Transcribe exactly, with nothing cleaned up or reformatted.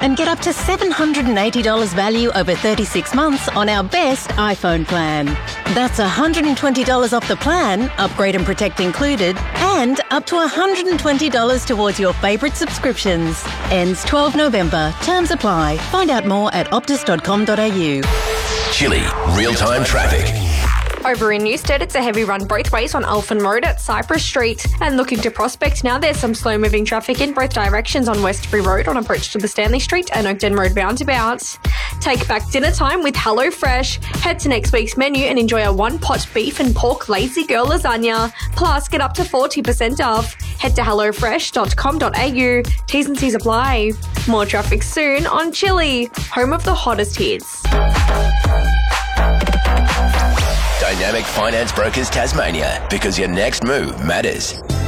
and get up to seven hundred eighty dollars value over thirty-six months on our best iPhone plan. That's one hundred twenty dollars off the plan, upgrade and protect included, and up to one hundred twenty dollars towards your favourite subscriptions. Ends twelfth November. Terms apply. Find out more at optus dot com dot a u. Chilli real-time traffic. Over in Newstead, it's a heavy run both ways on Alphen Road at Cypress Street. And looking to Prospect now, there's some slow-moving traffic in both directions on Westbury Road on approach to the Stanley Street and Oakden Road roundabout. Take back dinner time with HelloFresh. Head to next week's menu and enjoy a one-pot beef and pork lazy girl lasagna. Plus, get up to forty percent off. Head to hello fresh dot com dot a u. T's and C's apply. More traffic soon on Chilli, home of the hottest hits. Dynamic Finance Brokers Tasmania, because your next move matters.